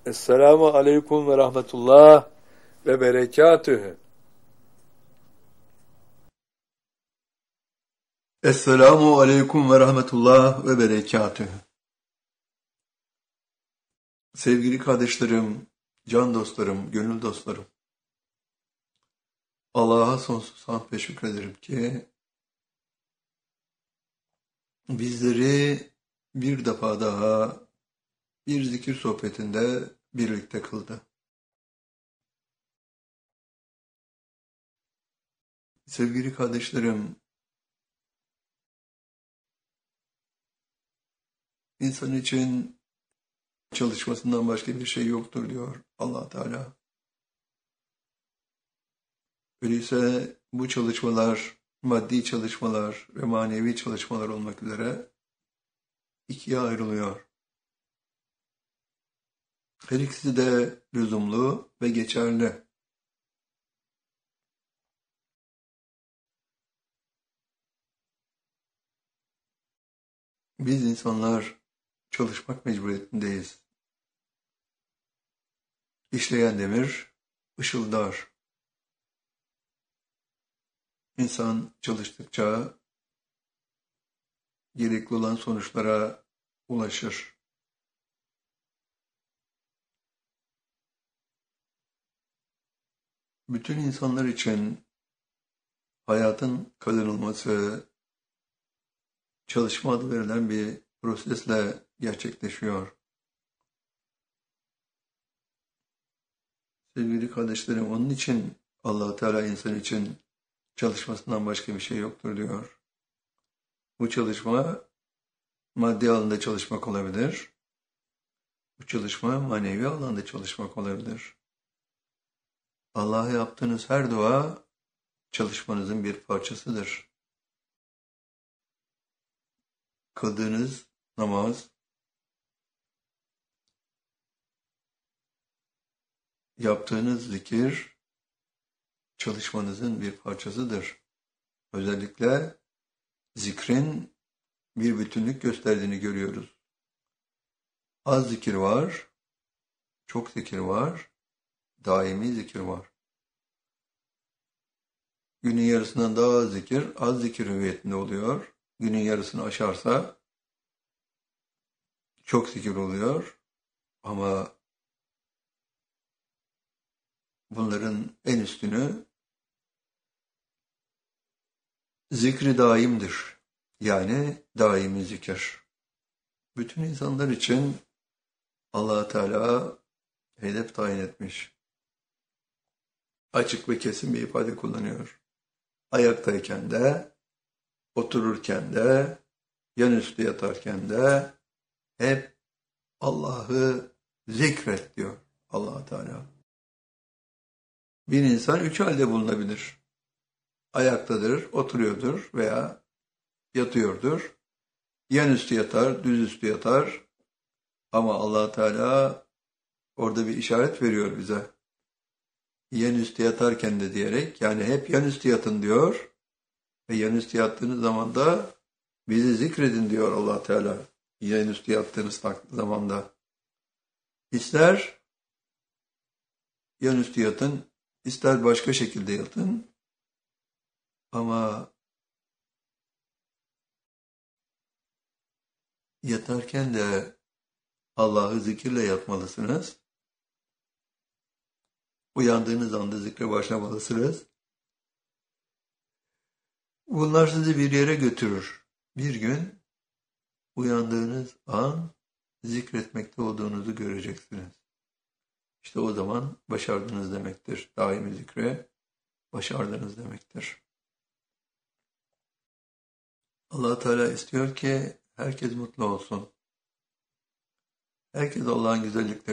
Esselamu aleyküm ve rahmetullah ve berekatühü. Esselamu aleyküm ve rahmetullah ve berekatühü. Sevgili kardeşlerim, can dostlarım, gönül dostlarım. Allah'a sonsuz hamd ve şükrederim ki bizleri bir defa daha bir zikir sohbetinde birlikte kıldı. Sevgili kardeşlerim, insan için çalışmasından başka bir şey yoktur diyor Allah Teala. Öyleyse bu çalışmalar, maddi çalışmalar ve manevi çalışmalar olmak üzere ikiye ayrılıyor. Her ikisi de lüzumlu ve geçerli. Biz insanlar çalışmak mecburiyetindeyiz. İşleyen demir ışıldar. İnsan çalıştıkça gerekli olan sonuçlara ulaşır. Bütün insanlar için hayatın kazanılması çalışma adı verilen bir prosesle gerçekleşiyor. Sevgili kardeşlerim, onun için Allah Teala insan için çalışmasından başka bir şey yoktur diyor. Bu çalışma maddi alanda çalışmak olabilir. Bu çalışma manevi alanda çalışmak olabilir. Allah'a yaptığınız her dua çalışmanızın bir parçasıdır. Kıldığınız namaz, yaptığınız zikir çalışmanızın bir parçasıdır. Özellikle zikrin bir bütünlük gösterdiğini görüyoruz. Az zikir var, çok zikir var, daimi zikir var. Günün yarısından daha az zikir hüviyetinde oluyor. Günün yarısını aşarsa çok zikir oluyor. Ama bunların en üstünü zikri daimdir. Yani daimi zikir. Bütün insanlar için Allah Teala hedef tayin etmiş. Açık ve kesin bir ifade kullanıyor. Ayaktayken de, otururken de, yanüstü yatarken de hep Allah'ı zikret diyor Allah Teala. Bir insan üç halde bulunabilir. Ayaktadır, oturuyordur veya yatıyordur. Yanüstü yatar, düzüstü yatar. Ama Allah Teala orada bir işaret veriyor bize. Yanüstü yatarken de diyerek, yani hep yanüstü yatın diyor. Ve yanüstü yattığınız zaman da bizi zikredin diyor Allah Teala. Yanüstü yattığınız zamanda. İster yanüstü yatın, ister başka şekilde yatın. Ama yatarken de Allah'ı zikirle yatmalısınız. Uyandığınız anda zikre başlamalısınız. Bunlar sizi bir yere götürür. Bir gün uyandığınız an zikretmekte olduğunuzu göreceksiniz. İşte o zaman başardınız demektir. Daimi zikre başardınız demektir. Allah Teala istiyor ki herkes mutlu olsun. Herkes Allah'ın güzelliklerini